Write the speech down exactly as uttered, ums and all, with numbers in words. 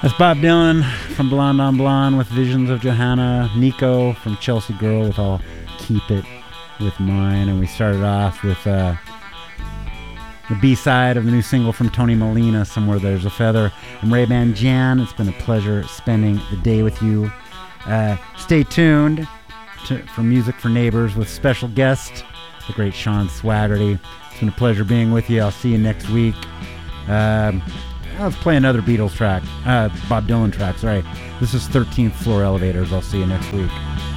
That's Bob Dylan from Blonde on Blonde with Visions of Johanna. Nico from Chelsea Girl with I'll Keep It With Mine. And we started off with uh, the B-side of the new single from Tony Molina, Somewhere There's a Feather. I'm Ray-Ban Jan. It's been a pleasure spending the day with you. Uh, stay tuned to, for Music for Neighbors with special guest, the great Sean Swaggerty. It's been a pleasure being with you. I'll see you next week. Um, Let's play another Beatles track. Uh, Bob Dylan track, sorry. This is thirteenth Floor Elevators. I'll see you next week.